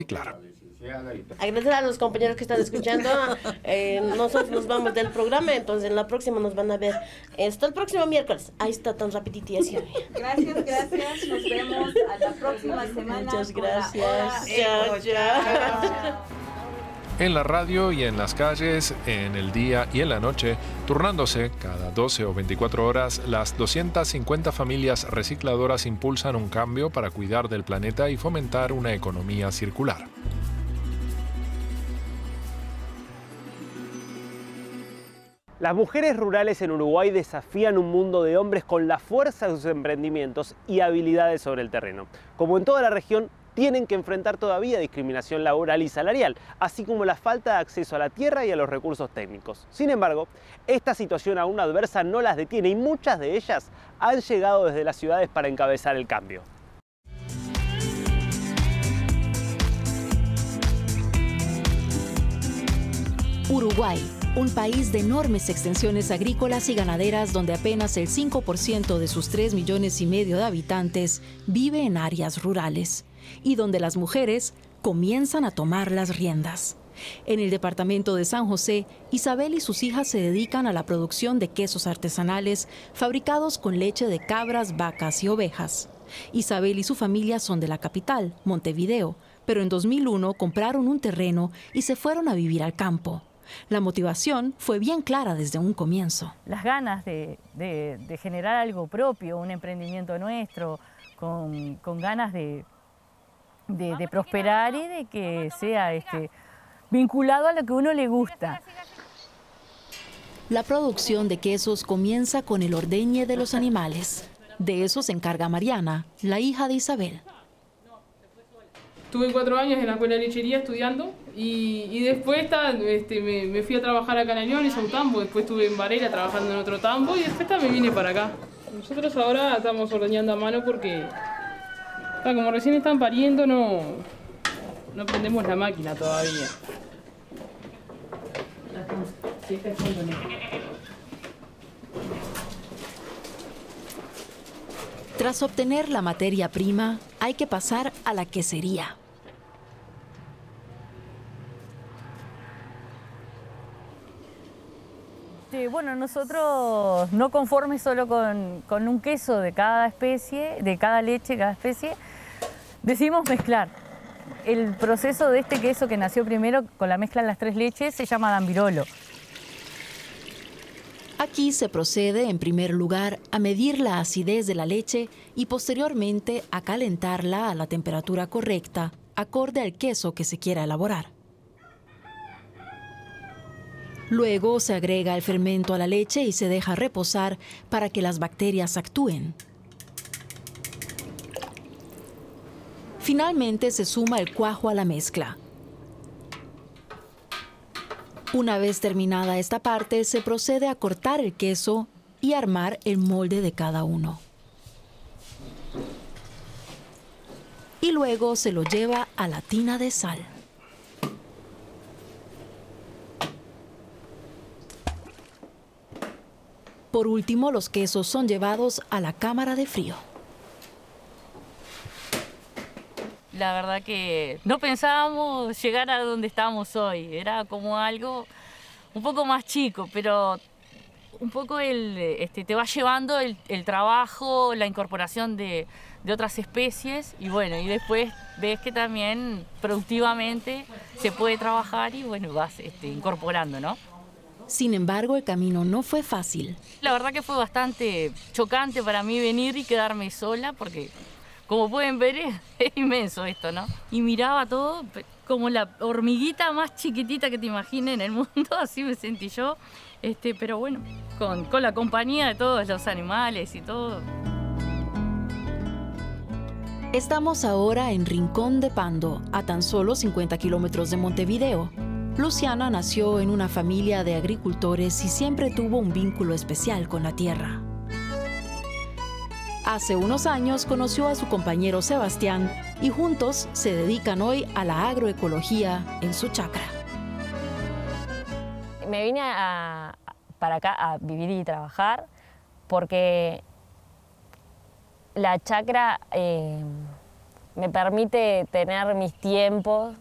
Claro. Agradecer a los compañeros que están escuchando. Nosotros nos vamos del programa, entonces en la próxima nos van a ver. Hasta el próximo miércoles. Ahí está tan rapidito y así. Gracias. Nos vemos a la próxima semana. Muchas gracias. Chao. En la radio y en las calles, en el día y en la noche, turnándose cada 12 o 24 horas, las 250 familias recicladoras impulsan un cambio para cuidar del planeta y fomentar una economía circular. Las mujeres rurales en Uruguay desafían un mundo de hombres con la fuerza de sus emprendimientos y habilidades sobre el terreno. Como en toda la región, tienen que enfrentar todavía discriminación laboral y salarial, así como la falta de acceso a la tierra y a los recursos técnicos. Sin embargo, esta situación aún adversa no las detiene y muchas de ellas han llegado desde las ciudades para encabezar el cambio. Uruguay, un país de enormes extensiones agrícolas y ganaderas donde apenas el 5% de sus 3,5 millones de habitantes vive en áreas rurales y donde las mujeres comienzan a tomar las riendas. En el departamento de San José, Isabel y sus hijas se dedican a la producción de quesos artesanales fabricados con leche de cabras, vacas y ovejas. Isabel y su familia son de la capital, Montevideo, pero en 2001 compraron un terreno y se fueron a vivir al campo. La motivación fue bien clara desde un comienzo. Las ganas de generar algo propio, un emprendimiento nuestro, con ganas de prosperar y de que sea vinculado a lo que a uno le gusta. La producción de quesos comienza con el ordeñe de los animales. De eso se encarga Mariana, la hija de Isabel. Tuve 4 años en la escuela de lechería estudiando y después me fui a trabajar acá en Añón, hice un tambo, después estuve en Varela trabajando en otro tambo y después me vine para acá. Nosotros ahora estamos ordeñando a mano porque como recién están pariendo no prendemos la máquina todavía. Tras obtener la materia prima, hay que pasar a la quesería. Bueno, nosotros no conformes solo con un queso de cada especie, de cada leche, cada especie, decidimos mezclar. El proceso de este queso que nació primero con la mezcla de las 3 leches se llama dambirolo. Aquí se procede, en primer lugar, a medir la acidez de la leche y posteriormente a calentarla a la temperatura correcta, acorde al queso que se quiera elaborar. Luego se agrega el fermento a la leche y se deja reposar para que las bacterias actúen. Finalmente se suma el cuajo a la mezcla. Una vez terminada esta parte, se procede a cortar el queso y armar el molde de cada uno. Y luego se lo lleva a la tina de sal. Por último, los quesos son llevados a la cámara de frío. La verdad que no pensábamos llegar a donde estamos hoy. Era como algo un poco más chico, pero un poco te va llevando el trabajo, la incorporación de otras especies y bueno, y después ves que también productivamente se puede trabajar y bueno, vas incorporando, ¿no? Sin embargo, el camino no fue fácil. La verdad que fue bastante chocante para mí venir y quedarme sola porque, como pueden ver, es inmenso esto, ¿no? Y miraba todo como la hormiguita más chiquitita que te imagines en el mundo, así me sentí yo. Pero bueno, con la compañía de todos los animales y todo. Estamos ahora en Rincón de Pando, a tan solo 50 kilómetros de Montevideo. Luciana nació en una familia de agricultores y siempre tuvo un vínculo especial con la tierra. Hace unos años conoció a su compañero Sebastián y juntos se dedican hoy a la agroecología en su chacra. Me vine para acá a vivir y trabajar porque la chacra me permite tener mis tiempos